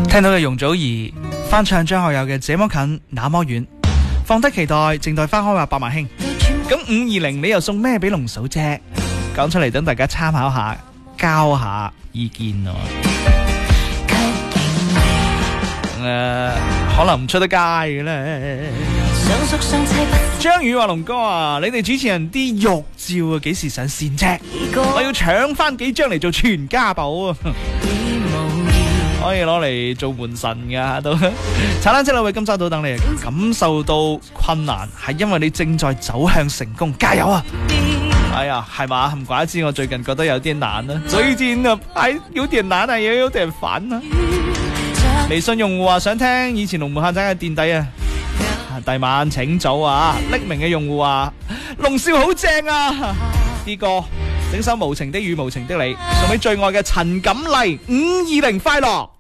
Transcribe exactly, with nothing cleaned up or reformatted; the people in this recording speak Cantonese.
聽到嘅容祖兒翻唱張學友嘅《這麼近那麼遠》，放低期待，靜待花開話百萬興。咁五二零你又送咩俾龍嫂啫？講出嚟等大家參考下，交下意見咯。誒、呃，可能唔出得街嘅咧。張宇話龍哥啊，你哋主持人啲玉照啊幾時上線啫？我要搶翻幾張嚟做全家寶啊！可以攞嚟做門神噶都。踩單車兩位金沙島等你，感受到困難係因為你正在走向成功，加油啊！哎呀，係嘛？唔怪得知我最近覺得有啲難啦，最近啊，係有點難啊，又有點煩啊。微信用戶話想聽以前龍門客棧嘅墊底啊，第晚請早啊！匿名嘅用戶話龍少好正啊，啲歌整首無情的雨無情的你，送俾最愛嘅陳錦麗，五二零快樂。